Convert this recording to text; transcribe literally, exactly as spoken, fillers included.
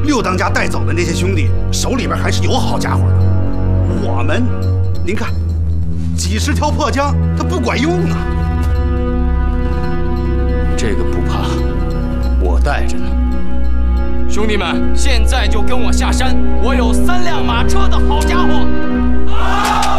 六当家带走的那些兄弟手里边还是有好家伙的。我们，您看，几十条破枪，它不管用啊。 这个不怕，我带着呢。 兄弟们，现在就跟我下山，我有三辆马车的好家伙。啊